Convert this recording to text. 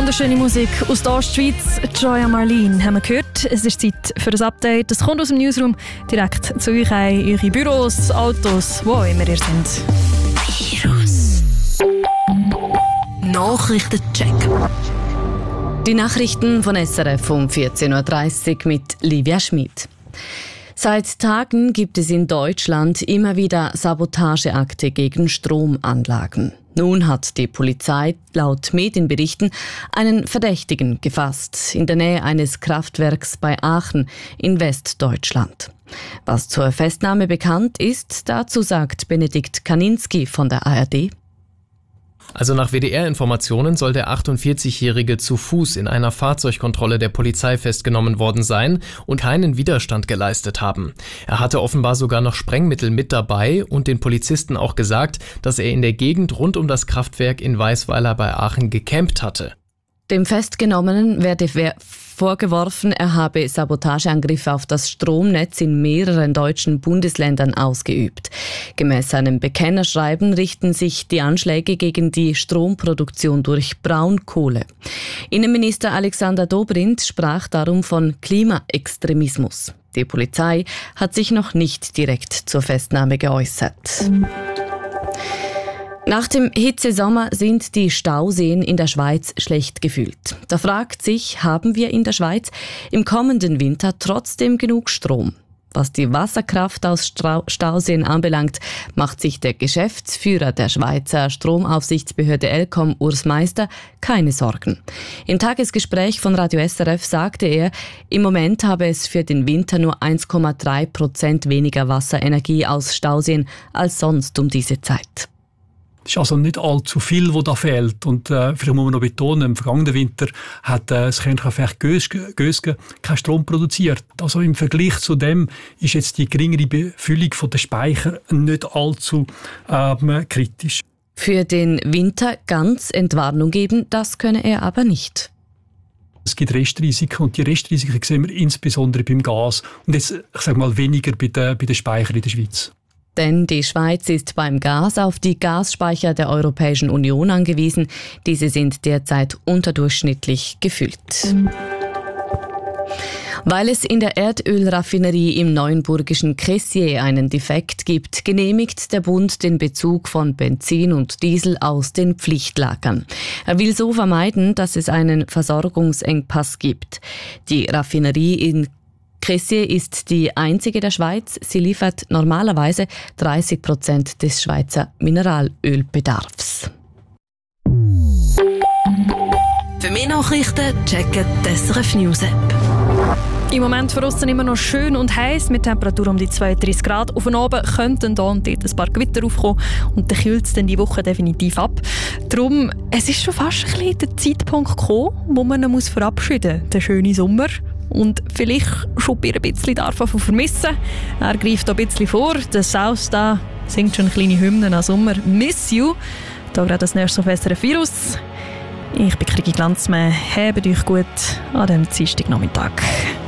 Wunderschöne Musik aus der Ostschweiz. Joya Marlene haben wir gehört. Es ist Zeit für ein Update. Das kommt aus dem Newsroom direkt zu euch in eure Büros, Autos, wo immer ihr seid. Virus. Nachrichtencheck. Die Nachrichten von SRF um 14.30 Uhr mit Livia Schmid. Seit Tagen gibt es in Deutschland immer wieder Sabotageakte gegen Stromanlagen. Nun hat die Polizei laut Medienberichten einen Verdächtigen gefasst in der Nähe eines Kraftwerks bei Aachen in Westdeutschland. Was zur Festnahme bekannt ist, dazu sagt Benedikt Kaninski von der ARD. Also nach WDR-Informationen soll der 48-Jährige zu Fuß in einer Fahrzeugkontrolle der Polizei festgenommen worden sein und keinen Widerstand geleistet haben. Er hatte offenbar sogar noch Sprengmittel mit dabei und den Polizisten auch gesagt, dass er in der Gegend rund um das Kraftwerk in Weisweiler bei Aachen gecampt hatte. Dem Festgenommenen werde vorgeworfen, er habe Sabotageangriffe auf das Stromnetz in mehreren deutschen Bundesländern ausgeübt. Gemäß seinem Bekennerschreiben richten sich die Anschläge gegen die Stromproduktion durch Braunkohle. Innenminister Alexander Dobrindt sprach darum von Klimaextremismus. Die Polizei hat sich noch nicht direkt zur Festnahme geäußert. Nach dem Hitzesommer sind die Stauseen in der Schweiz schlecht gefüllt. Da fragt sich, haben wir in der Schweiz im kommenden Winter trotzdem genug Strom? Was die Wasserkraft aus Stauseen anbelangt, macht sich der Geschäftsführer der Schweizer Stromaufsichtsbehörde ElCom, Urs Meister, keine Sorgen. Im Tagesgespräch von Radio SRF sagte er, im Moment habe es für den Winter nur 1,3% weniger Wasserenergie aus Stauseen als sonst um diese Zeit. Es ist also nicht allzu viel, was da fehlt. Und vielleicht muss man noch betonen, im vergangenen Winter hat das Kernkraftwerk Gösgen keinen Strom produziert. Also im Vergleich zu dem ist jetzt die geringere Befüllung der Speicher nicht allzu kritisch. Für den Winter ganz Entwarnung geben, das könne er aber nicht. Es gibt Restrisiken und die Restrisiken sehen wir insbesondere beim Gas und jetzt, ich sage mal, weniger bei den Speichern in der Schweiz. Denn die Schweiz ist beim Gas auf die Gasspeicher der Europäischen Union angewiesen. Diese sind derzeit unterdurchschnittlich gefüllt. Weil es in der Erdölraffinerie im neuenburgischen Cressier einen Defekt gibt, genehmigt der Bund den Bezug von Benzin und Diesel aus den Pflichtlagern. Er will so vermeiden, dass es einen Versorgungsengpass gibt. Die Raffinerie in Cressier ist die einzige der Schweiz. Sie liefert normalerweise 30% des Schweizer Mineralölbedarfs. Für mehr Nachrichten checken die SRF News App. Im Moment für uns immer noch schön und heiß mit Temperatur um die 32 Grad. Auf den Abend könnten da und dort ein paar Gewitter aufkommen und dann kühlt es die Woche definitiv ab. Darum, es ist schon fast ein bisschen der Zeitpunkt gekommen, wo man ihn verabschieden muss. Der schöne Sommer. Und vielleicht schon ein bisschen davon vermissen. Er greift ein bisschen vor. Der South da singt schon kleine Hymnen an Sommer. Miss You. Da gerade das nächste auf SRF Virus. Ich bin Krigi Glanzmann. Habt euch gut an diesem Dienstagnachmittag.